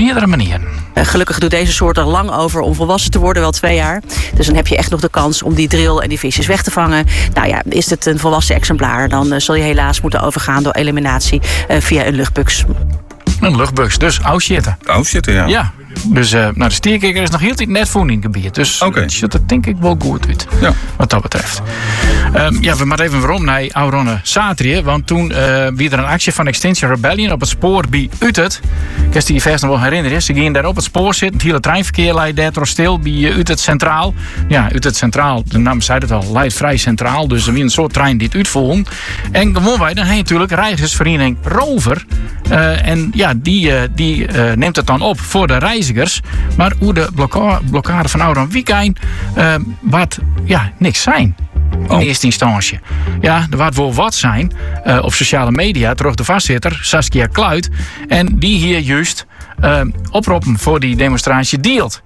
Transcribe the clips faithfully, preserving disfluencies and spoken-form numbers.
meerdere manieren. Uh, gelukkig doet deze soort er lang over om volwassen te worden, wel twee jaar. Dus dan heb je echt nog de kans om die drill en die visjes weg te vangen. Nou ja, is het een volwassen exemplaar, dan uh, zul je helaas moeten overgaan door eliminatie uh, via een luchtbuks. Een luchtbuks, dus auszitten. Auszitten, ja. Ja. Dus uh, nou, de stierkikker is nog heel tijd net voor in het gebied. Dus okay. Het ziet er denk ik wel goed uit. Ja. Wat dat betreft. Um, ja, we maar even waarom naar Auronne Satrie. Want toen uh, wie er een actie van Extinction Rebellion op het spoor bij Utrecht. Ik kan je vast nog wel herinneren. Ze gingen daar op het spoor zitten. Het hele treinverkeer leidt daar door stil bij uh, Utrecht Centraal. Ja, Utrecht Centraal, de naam zei het al, leidt vrij centraal. Dus er was een soort trein die het uitvoeren. En gewoon wij, dan heb je natuurlijk reizigersvereniging Rover. Uh, en ja, die, uh, die uh, neemt het dan op voor de reizigers. Maar hoe de blokka- blokkade van Auronne Wiekijn uh, wat ja, niks zijn. In Oh. eerste instantie. Ja, er wordt wel wat zijn uh, op sociale media. Terug de vastzitter, Saskia Kluit. En die hier juist uh, oproepen voor die demonstratie deelt.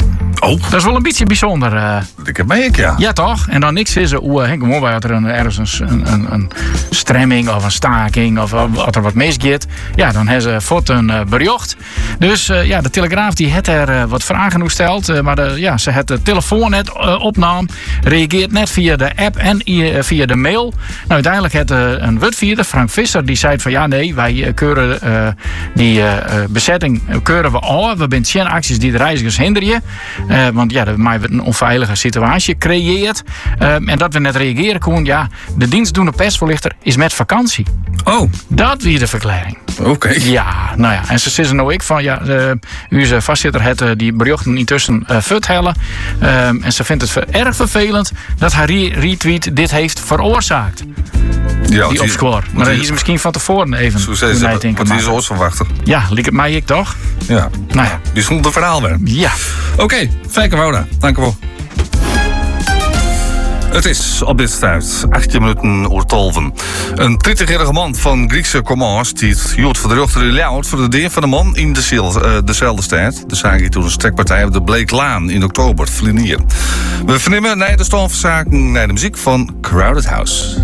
Oh. Dat is wel een beetje bijzonder. Uh. Ik heb mee, ja. Ja, toch? En dan niks is er. Hoe Henk Mooi had er een, ergens een, een, een stremming of een staking of wat er wat misgaat. Ja, dan hebben ze voort een uh, bericht. Dus uh, ja, de Telegraaf die had er uh, wat vragen gesteld. Uh, maar de, ja, ze had de telefoon net uh, opnam. Reageert net via de app en uh, via de mail. Nou, uiteindelijk had uh, een woordvoerder, Frank Visser, die zei van ja, nee, wij uh, keuren uh, die uh, bezetting uh, keuren we aan. We zijn geen acties die de reizigers hinderen. Uh, want ja, dat maakt een onveilige situatie creëert. Uh, en dat we net reageren konden, ja, de dienstdoende persvoorlichter is met vakantie. Oh. Dat weer de verklaring. Oké. Okay. Ja, nou ja. En ze zeggen nou ik van, ja, uh, u is vastzitter het uh, die berichten intussen uh, vertellen. Uh, en ze vindt het ver, erg vervelend dat haar re- retweet dit heeft veroorzaakt. Ja, die opscore. Maar dan is ze misschien van tevoren even. Zo zei ze, wat die is ons verwachten. Ja, liep het mij ik toch? Ja. Nou ja. Bijzonder verhaal weer. Ja. Oké, okay, Fijke Wouda, dank u wel. Het is op dit tijd achttien minuten oor tolven. Een twintigjarige man van Griekse komaf die het jood voor de rechter in Ljouwert voor de deur van de man in de zeel, uh, dezelfde tijd. De zaak toen een strekpartij op de Bleeklaan in oktober Vlinier. We vernemen naar de stoomverzaken naar de muziek van Crowded House.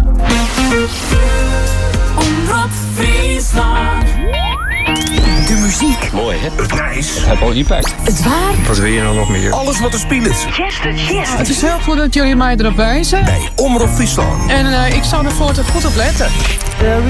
Omroep Friesland. De muziek. Mooi, hè? Het nice. Het heeft wel impact. Het waar. Wat wil je nou nog meer? Alles wat er speelt. Yes, yes. Het is heel goed dat jullie mij erop wijzen. Bij Omroep Friesland. En uh, ik zal er voortaan goed op letten.